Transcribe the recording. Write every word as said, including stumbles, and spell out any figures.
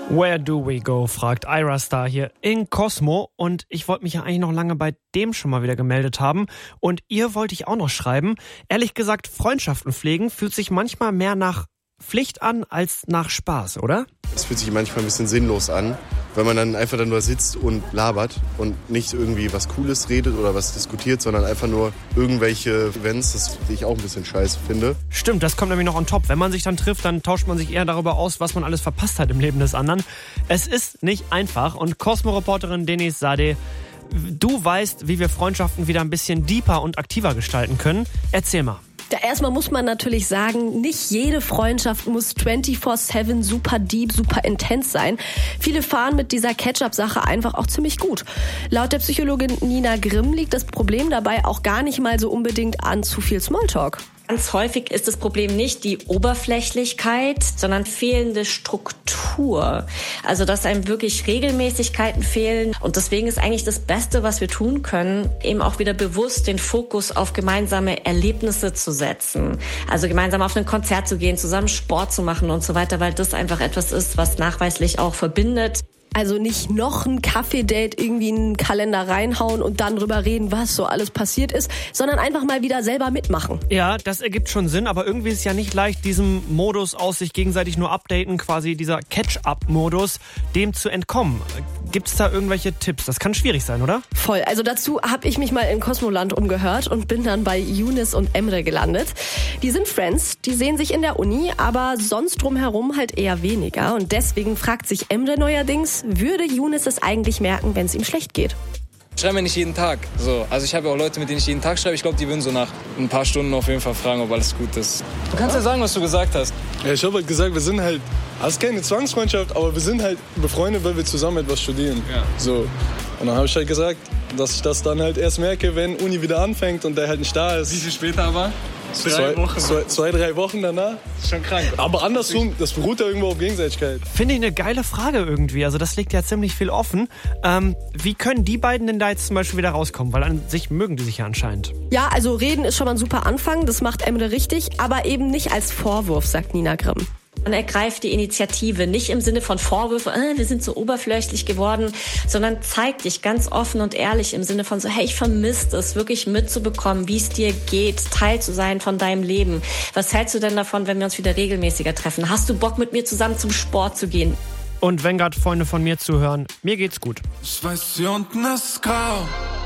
Where do we go, fragt Ira Star hier in Cosmo. Und ich wollte mich ja eigentlich noch lange bei dem schon mal wieder gemeldet haben. Und ihr wollte ich auch noch schreiben. Ehrlich gesagt, Freundschaften pflegen fühlt sich manchmal mehr nach Pflicht an als nach Spaß, oder? Es fühlt sich manchmal ein bisschen sinnlos an, weil man dann einfach dann nur sitzt und labert und nicht irgendwie was Cooles redet oder was diskutiert, sondern einfach nur irgendwelche Events, das ich auch ein bisschen scheiße finde. Stimmt, das kommt nämlich noch on top. Wenn man sich dann trifft, dann tauscht man sich eher darüber aus, was man alles verpasst hat im Leben des anderen. Es ist nicht einfach und Cosmo-Reporterin Denise Sade, du weißt, wie wir Freundschaften wieder ein bisschen deeper und aktiver gestalten können. Erzähl mal. Ja, erstmal muss man natürlich sagen, nicht jede Freundschaft muss vierundzwanzig sieben super deep, super intens sein. Viele fahren mit dieser Catch-up-Sache einfach auch ziemlich gut. Laut der Psychologin Nina Grimm liegt das Problem dabei auch gar nicht mal so unbedingt an zu viel Smalltalk. Ganz häufig ist das Problem nicht die Oberflächlichkeit, sondern fehlende Struktur. Also dass einem wirklich Regelmäßigkeiten fehlen. Und deswegen ist eigentlich das Beste, was wir tun können, eben auch wieder bewusst den Fokus auf gemeinsame Erlebnisse zu setzen. Also gemeinsam auf ein Konzert zu gehen, zusammen Sport zu machen und so weiter, weil das einfach etwas ist, was nachweislich auch verbindet. Also nicht noch ein Kaffee-Date irgendwie in den Kalender reinhauen und dann drüber reden, was so alles passiert ist, sondern einfach mal wieder selber mitmachen. Ja, das ergibt schon Sinn, aber irgendwie ist es ja nicht leicht, diesem Modus aus sich gegenseitig nur updaten, quasi dieser Catch-up-Modus, dem zu entkommen. Gibt es da irgendwelche Tipps? Das kann schwierig sein, oder? Voll. Also dazu habe ich mich mal in Cosmoland umgehört und bin dann bei Younes und Emre gelandet. Die sind Friends, die sehen sich in der Uni, aber sonst drumherum halt eher weniger. Und deswegen fragt sich Emre neuerdings, würde Younes es eigentlich merken, wenn es ihm schlecht geht? Ich schreibe mir nicht jeden Tag. So. Also ich habe ja auch Leute, mit denen ich jeden Tag schreibe. Ich glaube, die würden so nach ein paar Stunden auf jeden Fall fragen, ob alles gut ist. Du kannst ja sagen, was du gesagt hast. Ja, ich habe halt gesagt, wir sind halt, also keine Zwangsfreundschaft, aber wir sind halt befreundet, weil wir zusammen etwas studieren. Ja. So. Und dann habe ich halt gesagt, dass ich das dann halt erst merke, wenn Uni wieder anfängt und der halt nicht da ist. Wie viel später aber? Drei zwei, Wochen. Zwei, zwei, drei Wochen danach. Das ist schon krank. Aber andersrum, das beruht ja irgendwo auf Gegenseitigkeit. Finde ich eine geile Frage irgendwie. Also das liegt ja ziemlich viel offen. Ähm, wie können die beiden denn da jetzt zum Beispiel wieder rauskommen? Weil an sich mögen die sich ja anscheinend. Ja, also reden ist schon mal ein super Anfang. Das macht Emre richtig. Aber eben nicht als Vorwurf, sagt Nina Grimm. Man ergreift die Initiative, nicht im Sinne von Vorwürfen, äh, wir sind so oberflächlich geworden, sondern zeig dich ganz offen und ehrlich im Sinne von so, hey, ich vermisse es, wirklich mitzubekommen, wie es dir geht, Teil zu sein von deinem Leben. Was hältst du denn davon, wenn wir uns wieder regelmäßiger treffen? Hast du Bock, mit mir zusammen zum Sport zu gehen? Und wenn gerade Freunde von mir zuhören, mir geht's gut. Ich weiß, hier unten ist grau.